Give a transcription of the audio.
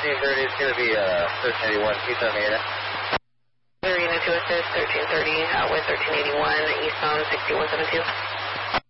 1330 is going to be 1381, East on the unit. Unit to assist, 1330, with 1381, eastbound 6172.